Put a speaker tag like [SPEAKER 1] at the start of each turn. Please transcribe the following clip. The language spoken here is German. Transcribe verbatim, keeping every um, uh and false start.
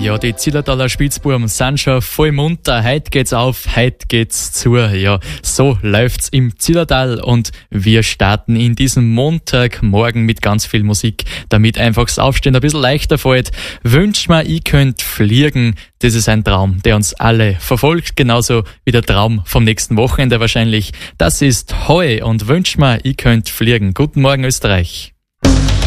[SPEAKER 1] Ja, die Zillertaler Spitzbuben sind schon voll munter. Heute geht's auf, heute geht's zu. Ja, so läuft's im Zillertal und wir starten in diesem Montagmorgen mit ganz viel Musik, damit einfach das Aufstehen ein bisschen leichter fällt. Wünsch mir, ich könnt fliegen. Das ist ein Traum, der uns alle verfolgt, genauso wie der Traum vom nächsten Wochenende wahrscheinlich. Das ist Heu und wünsch mir, ich könnt fliegen. Guten Morgen, Österreich.